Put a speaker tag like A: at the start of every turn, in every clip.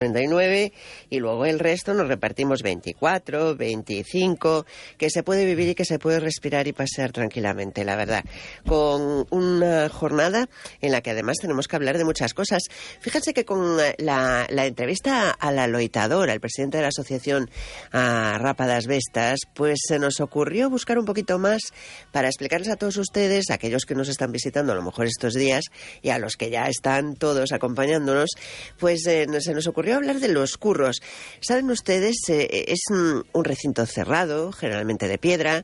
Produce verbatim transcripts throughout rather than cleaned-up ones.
A: treinta y nueve y luego el resto nos repartimos veinticuatro, veinticinco, que se puede vivir y que se puede respirar y pasear tranquilamente, la verdad. Con una jornada en la que además tenemos que hablar de muchas cosas. Fíjense que con la, la entrevista a la loitadora, el presidente de la asociación a Rápadas Vestas, pues se nos ocurrió buscar un poquito más para explicarles a todos ustedes, a aquellos que nos están visitando a lo mejor estos días y a los que ya están todos acompañándonos, pues eh, se nos ocurrió hablar de los curros. Saben ustedes, eh, es un, un recinto cerrado, generalmente de piedra,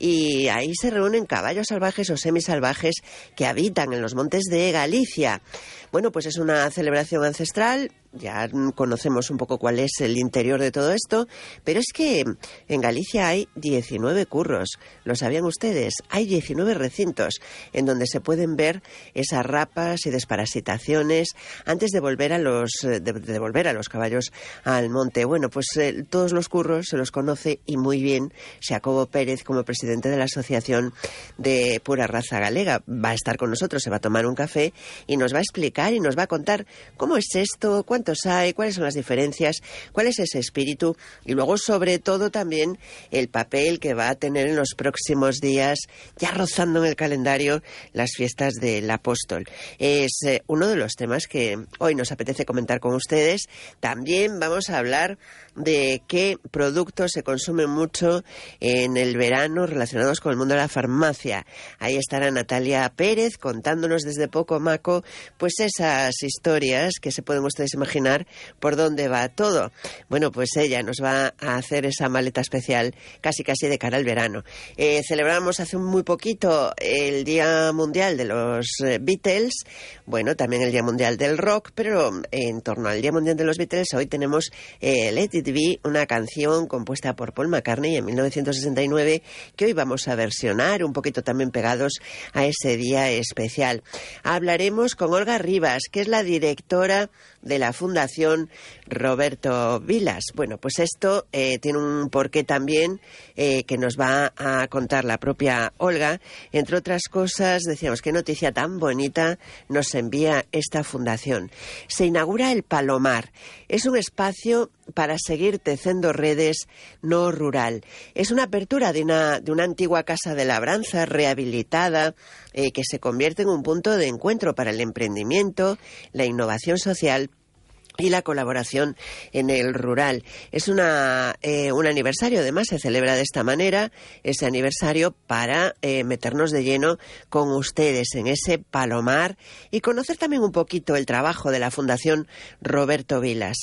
A: y ahí se reúnen caballos salvajes o semisalvajes que habitan en los montes de Galicia. Bueno, pues es una celebración ancestral, ya conocemos un poco cuál es el interior de todo esto, pero es que en Galicia hay diecinueve curros, ¿lo sabían ustedes? Hay diecinueve recintos en donde se pueden ver esas rapas y desparasitaciones antes de volver a los de, de volver a los caballos al monte. Bueno, pues eh, todos los curros se los conoce y muy bien Xacobo Pérez como presidente de la Asociación de Pura Raza Galega. Va a estar con nosotros, se va a tomar un café y nos va a explicar y nos va a contar cómo es esto, cuántos hay, cuáles son las diferencias, cuál es ese espíritu y luego sobre todo también el papel que va a tener en los próximos días, ya rozando en el calendario, las fiestas del Apóstol. Es eh, uno de los temas que hoy nos apetece comentar con ustedes. También vamos a hablar de qué productos se consumen mucho en el verano relacionados con el mundo de la farmacia. Ahí estará Natalia Pérez contándonos desde Pocomaco pues esas historias que se pueden ustedes imaginar por dónde va todo. Bueno, pues ella nos va a hacer esa maleta especial casi casi de cara al verano. Eh, celebramos hace muy poquito el Día Mundial de los eh, Beatles, bueno, también el Día Mundial del Rock, pero en torno al Día Mundial de los Beatles hoy tenemos eh, Let It Be, una canción compuesta por Paul McCartney en mil novecientos sesenta y nueve que hoy vamos a versionar un poquito también pegados a ese día especial. Hablaremos con Olga Rivas, que es la directora de la Fundación Roberto Vilas. Bueno, pues esto eh, tiene un porqué también eh, que nos va a contar la propia Olga. Entre otras cosas, decíamos, qué noticia tan bonita nos envía esta fundación. Se inaugura el Palomar. Es un espacio para seguir tecendo redes no rural. Es una apertura de una, de una antigua casa de labranza rehabilitada eh, que se convierte en un punto de encuentro para el emprendimiento, la innovación social y la colaboración en el rural. Es una, eh, un aniversario, además, se celebra de esta manera, ese aniversario para eh, meternos de lleno con ustedes en ese Palomar y conocer también un poquito el trabajo de la Fundación Roberto Vilas.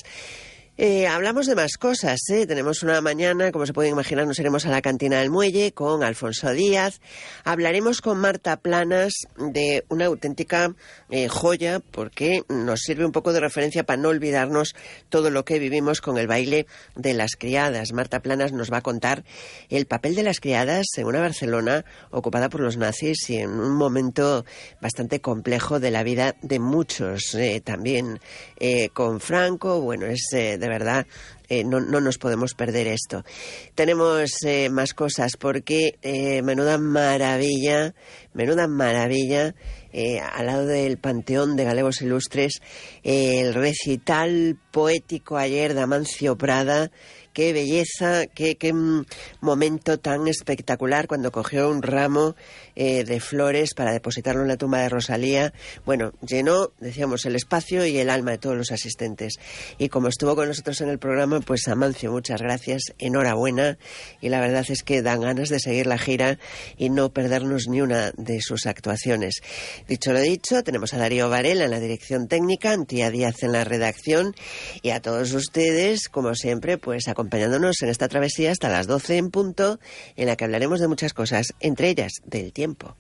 A: Eh, hablamos de más cosas, ¿eh? Tenemos una mañana, como se pueden imaginar, nos iremos a la cantina del Muelle con Alfonso Díaz. Hablaremos con Marta Planas de una auténtica eh, joya, porque nos sirve un poco de referencia para no olvidarnos todo lo que vivimos con el baile de las criadas. Marta Planas nos va a contar el papel de las criadas en una Barcelona ocupada por los nazis y en un momento bastante complejo de la vida de muchos, eh, también eh, con Franco. Bueno, es eh, de verdad, eh, no, no nos podemos perder esto. Tenemos eh, más cosas porque eh, menuda maravilla, menuda maravilla, eh, al lado del Panteón de Galegos Ilustres, eh, el recital poético ayer de Amancio Prada. Qué belleza, qué, qué momento tan espectacular cuando cogió un ramo eh, de flores para depositarlo en la tumba de Rosalía. Bueno, llenó, decíamos, el espacio y el alma de todos los asistentes. Y como estuvo con nosotros en el programa, pues Amancio, muchas gracias, enhorabuena. Y la verdad es que dan ganas de seguir la gira y no perdernos ni una de sus actuaciones. Dicho lo dicho, tenemos a Darío Varela en la dirección técnica, Antía Díaz en la redacción y a todos ustedes, como siempre, pues acompañándonos acompañándonos en esta travesía hasta las doce en punto, en la que hablaremos de muchas cosas, entre ellas del tiempo.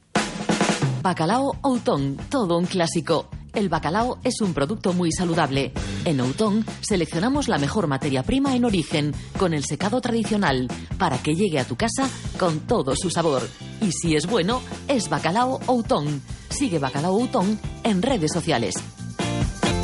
B: Bacalao Outón, todo un clásico. El bacalao es un producto muy saludable. En Outón seleccionamos la mejor materia prima en origen, con el secado tradicional, para que llegue a tu casa con todo su sabor. Y si es bueno, es Bacalao Outón. Sigue Bacalao Outón en redes sociales.